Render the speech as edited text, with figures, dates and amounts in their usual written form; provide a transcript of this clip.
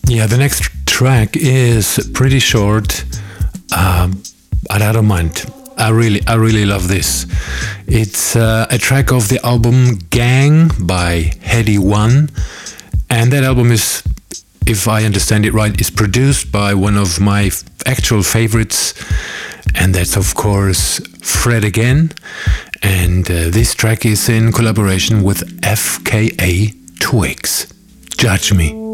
Yeah, the next track is pretty short, but I don't mind. I really love this. It's a track of the album Gang by Heady One, and that album is, if I understand it right, is produced by one of my actual favorites, and that's of course Fred again. And this track is in collaboration with FKA Twigs. Judge Me.